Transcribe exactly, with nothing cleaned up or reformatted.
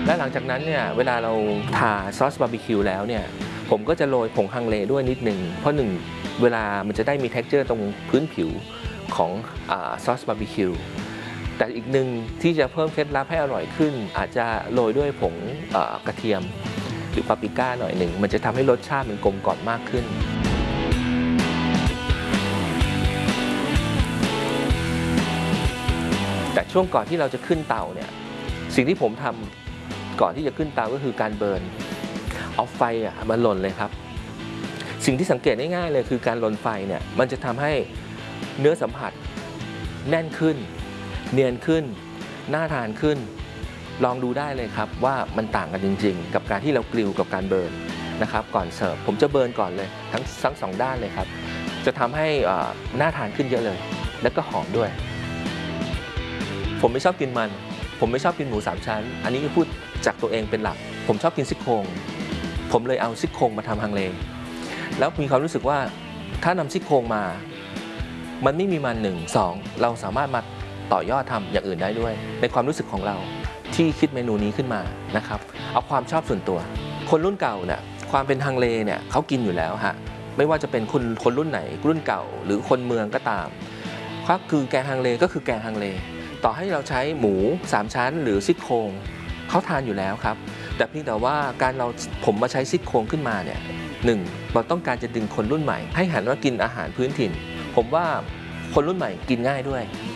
และหลังจากนั้นเนี่ยเวลาเราทาซอสบาร์บีคิวแล้วเนี่ยผมก็จะโรยผงฮังเลด้วยนิดหนึ่งเพราะหนึ่งเวลามันจะได้มี texture ตรงพื้นผิวของซอสบาร์บีคิวแต่อีกหนึ่งที่จะเพิ่มเคล็ดลับให้อร่อยขึ้นอาจจะโรยด้วยผงกระเทียมหรือปาปริก้าหน่อยหนึ่งมันจะทำให้รสชาติมันกลมกล่อมมากขึ้นแต่ช่วงก่อนที่เราจะขึ้นเตาเนี่ยสิ่งที่ผมทำก่อนที่จะขึ้นเตาก็คือการเบิร์นเอาไฟอ่ะมาหล่นเลยครับสิ่งที่สังเกตได้ง่ายเลยคือการหล่นไฟเนี่ยมันจะทำให้เนื้อสัมผัสแน่นขึ้นเนียนขึ้นน่าทานขึ้นลองดูได้เลยครับว่ามันต่างกันจริงๆกับการที่เรากริลกับการเบิร์นนะครับก่อนเสิร์ฟผมจะเบิร์นก่อนเลยทั้งทั้งสองด้านเลยครับจะทำให้น่าทานขึ้นเยอะเลยแล้วก็หอมด้วยผมไม่ชอบกินมันผมไม่ชอบกินหมูสามชั้นอันนี้พูดจากตัวเองเป็นหลักผมชอบกินซี่โครงผมเลยเอาซี่โครงมาทำฮังเลแล้วมีความรู้สึกว่าถ้านำซี่โครงมามันไม่มีมันหนึ่งสองเราสามารถมาต่อยอดทำอย่างอื่นได้ด้วยในความรู้สึกของเราที่คิดเมนูนี้ขึ้นมานะครับเอาความชอบส่วนตัวคนรุ่นเก่าเนี่ยความเป็นฮังเลเนี่ยเขากินอยู่แล้วฮะไม่ว่าจะเป็นคนคนรุ่นไหนรุ่นเก่าหรือคนเมืองก็ตามก็คือแกงฮังเลก็คือแกงฮังเลต่อให้เราใช้หมูสามชั้นหรือซี่โครงเขาทานอยู่แล้วครับแต่เพียงแต่ว่าการเราผมมาใช้ซี่โครงขึ้นมาเนี่ยหนึ่งเราต้องการจะดึงคนรุ่นใหม่ให้หันมากินอาหารพื้นถิ่นผมว่าคนรุ่นใหม่กินง่ายด้วย